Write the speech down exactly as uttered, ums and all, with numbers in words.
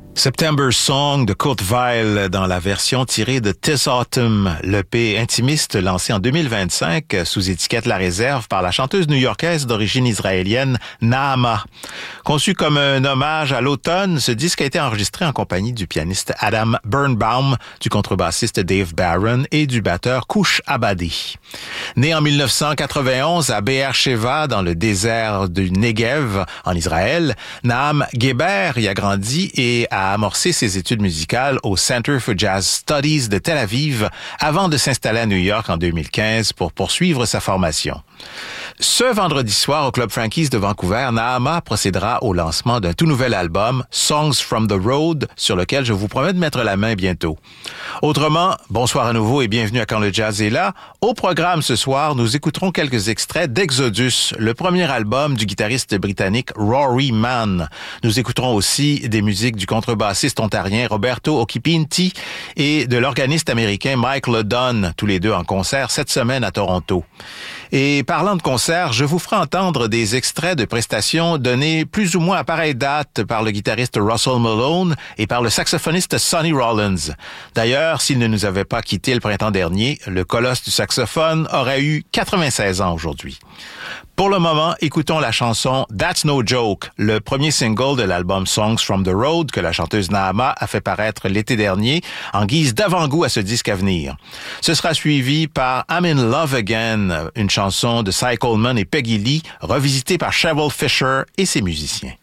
September Song de Kurt Weill dans la version tirée de This Autumn, l'E P intimiste lancé en deux mille vingt-cinq sous étiquette La Réserve par la chanteuse new-yorkaise d'origine israélienne Naama. Conçu comme un hommage à l'automne, ce disque a été enregistré en compagnie du pianiste Adam Birnbaum, du contrebassiste Dave Barron et du batteur Kouch Abadi. Né en dix-neuf cent quatre-vingt-onze à Be'er Sheva dans le désert du Negev en Israël, Naham Geber y a grandi et a amorcé ses études musicales au Center for Jazz Studies de Tel Aviv avant de s'installer à New York en deux mille quinze pour poursuivre sa formation. Ce vendredi soir au Club Frankie's de Vancouver, Nahama procédera au lancement d'un tout nouvel album, Songs from the Road, sur lequel je vous promets de mettre la main bientôt. Autrement, bonsoir à nouveau et bienvenue à Quand le Jazz est là. Au programme ce soir, nous écouterons quelques extraits d'Exodus, le premier album du guitariste britannique Rory Mann. Nous écouterons aussi des musiques du contrebassiste ontarien Roberto Occhipinti et de l'organiste américain Mike Ledon, tous les deux en concert cette semaine à Toronto. Et parlant de concert, je vous ferai entendre des extraits de prestations données plus ou moins à pareille date par le guitariste Russell Malone et par le saxophoniste Sonny Rollins. D'ailleurs, s'il ne nous avait pas quitté le printemps dernier, le colosse du saxophone aurait eu quatre-vingt-seize ans aujourd'hui. Pour le moment, écoutons la chanson That's No Joke, le premier single de l'album Songs from the Road que la chanteuse Nahama a fait paraître l'été dernier en guise d'avant-goût à ce disque à venir. Ce sera suivi par I'm in Love Again, une chanson de Cy Coleman et Peggy Lee, revisitée par Cheryl Fisher et ses musiciens.